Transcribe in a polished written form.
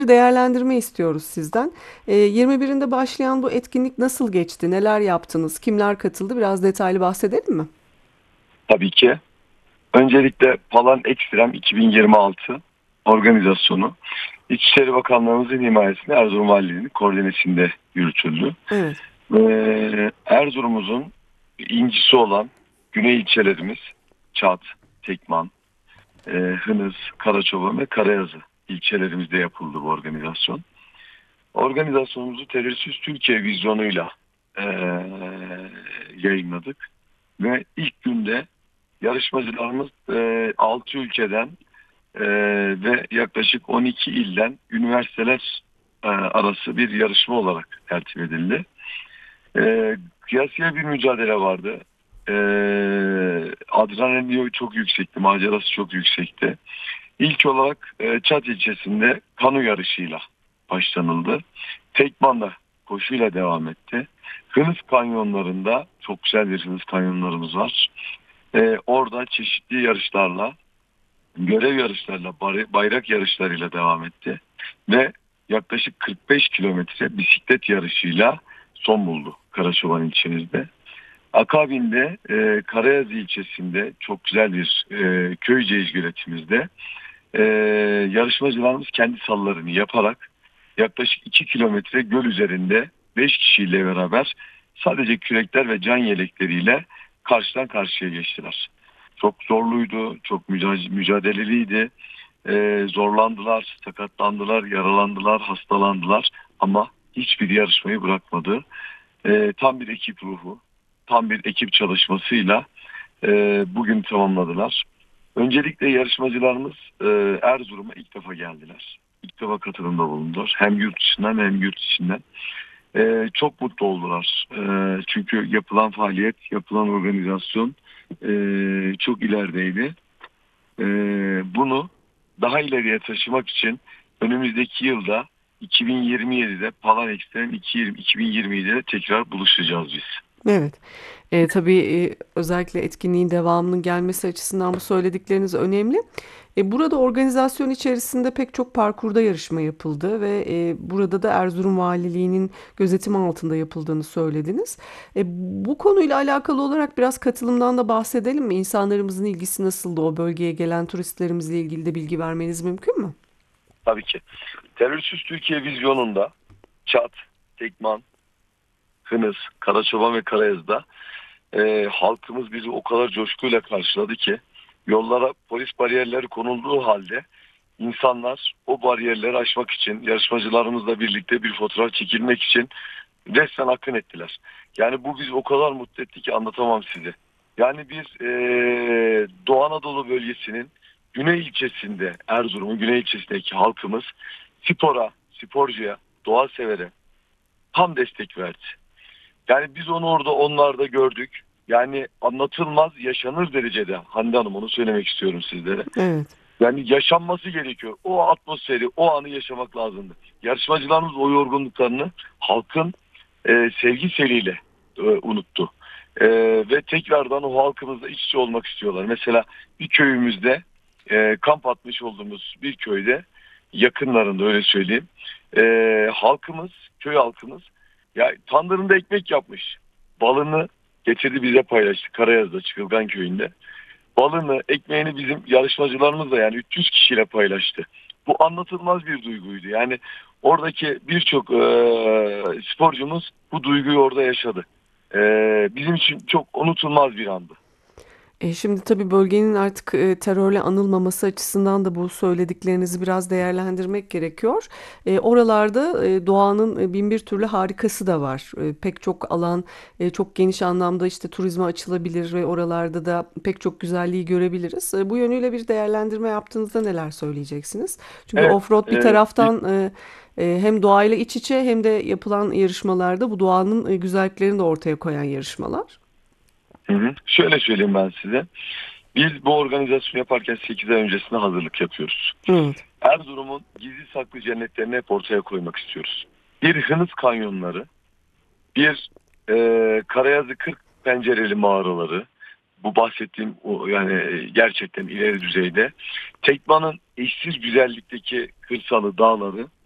değerlendirme istiyoruz sizden. 21'inde başlayan bu etkinlik nasıl geçti? Neler yaptınız? Kimler katıldı? Biraz detaylı bahsedelim mi? Tabii ki. Öncelikle Palan Ekstrem 2026 organizasyonu İçişleri Bakanlığımızın himayesinde Erzurum Valiliği'nin koordinesinde yürütüldü. Evet. Erzurum'umuzun incisi olan güney ilçelerimiz Çat, Tekman, Hınıs, Karaçoban ve Karayazı ilçelerimizde yapıldı bu organizasyon. Organizasyonumuzu Terörsüz Türkiye vizyonuyla e, yayınladık ve ilk günde yarışmacılarımız 6 ülkeden ve yaklaşık 12 ilden üniversiteler arası bir yarışma olarak tertip edildi. Kıyasıya bir mücadele vardı. E, Adrenalini çok yüksekti, macerası çok yüksekti. İlk olarak Çat ilçesinde kano yarışıyla başlanıldı. Tekman'da koşuyla devam etti. Hınıs kanyonlarında çok güzel bir Hınıs kanyonlarımız var. Orada çeşitli yarışlarla, görev yarışlarla, bayrak yarışlarıyla devam etti. Ve yaklaşık 45 kilometre bisiklet yarışıyla son buldu Karaçoban ilçemizde. Akabinde Karayazı ilçesinde çok güzel bir köyceğiz üretimizde yarışmacılarımız kendi sallarını yaparak yaklaşık 2 kilometre göl üzerinde 5 kişiyle beraber sadece kürekler ve can yelekleriyle karşıdan karşıya geçtiler. Çok zorluydu, çok mücadeleliydi. Zorlandılar, sakatlandılar, yaralandılar, hastalandılar ama hiçbir yarışmayı bırakmadı. Tam bir ekip ruhu, tam bir ekip çalışmasıyla bugün tamamladılar. Öncelikle yarışmacılarımız Erzurum'a ilk defa geldiler. İlk defa katılımda bulundular. Hem yurt dışından hem yurt içinden. Çok mutlu oldular. Çünkü yapılan faaliyet, yapılan organizasyon çok ilerideydi. E, Bunu daha ileriye taşımak için önümüzdeki yılda 2027'de Palan Extreme 2027'de tekrar buluşacağız biz. Evet. Tabii özellikle etkinliğin devamının gelmesi açısından bu söyledikleriniz önemli. Burada organizasyon içerisinde pek çok parkurda yarışma yapıldı ve burada da Erzurum Valiliği'nin gözetimi altında yapıldığını söylediniz. Bu konuyla alakalı olarak biraz katılımdan da bahsedelim mi? İnsanlarımızın ilgisi nasıldı? O bölgeye gelen turistlerimizle ilgili de bilgi vermeniz mümkün mü? Tabii ki. Terörsüz Türkiye vizyonunda Çat, Tekman, Hınıs, Karaçoban ve Karayaz'da halkımız bizi o kadar coşkuyla karşıladı ki yollara polis bariyerleri konulduğu halde insanlar o bariyerleri aşmak için yarışmacılarımızla birlikte bir fotoğraf çekilmek için resmen akın ettiler. Yani bu bizi o kadar mutlu etti ki anlatamam size. Yani biz Doğu Anadolu bölgesinin Güney ilçesinde, Erzurum'un Güney ilçesindeki halkımız spora, sporcuya, doğa severe tam destek verdi. Yani biz onu orada onlarda gördük. Yani anlatılmaz yaşanır derecede Hande Hanım, onu söylemek istiyorum sizlere. Evet. Yani yaşanması gerekiyor. O atmosferi, o anı yaşamak lazımdı. Yarışmacılarımız o yorgunluklarını halkın sevgi seliyle unuttu. Ve tekrardan o halkımızla iç içe olmak istiyorlar. Mesela bir köyümüzde kamp atmış olduğumuz bir köyde yakınlarında öyle söyleyeyim. Halkımız, köy halkımız ya tandırında ekmek yapmış. Balını getirdi bize paylaştı Karayaz'da Çıkılgan köyünde. Balını, ekmeğini bizim yarışmacılarımızla yani 300 kişiyle paylaştı. Bu anlatılmaz bir duyguydu. Yani oradaki birçok sporcumuz bu duyguyu orada yaşadı. Bizim için çok unutulmaz bir andı. Şimdi tabii bölgenin artık terörle anılmaması açısından da bu söylediklerinizi biraz değerlendirmek gerekiyor. Oralarda doğanın bin bir türlü harikası da var. Pek çok alan çok geniş anlamda işte turizme açılabilir ve oralarda da pek çok güzelliği görebiliriz. Bu yönüyle bir değerlendirme yaptığınızda neler söyleyeceksiniz? Çünkü Evet, offroad bir taraftan hem doğayla iç içe hem de yapılan yarışmalarda bu doğanın güzelliklerini de ortaya koyan yarışmalar. hı hı. Şöyle söyleyeyim ben size. Biz bu organizasyonu yaparken 8 ay öncesinde hazırlık yapıyoruz. Evet. Erzurum'un gizli saklı cennetlerini hep ortaya koymak istiyoruz. Bir Hınıs kanyonları, bir Karayazı 40 pencereli mağaraları, bu bahsettiğim yani gerçekten ileri düzeyde. Tekman'ın eşsiz güzellikteki kırsalı, dağları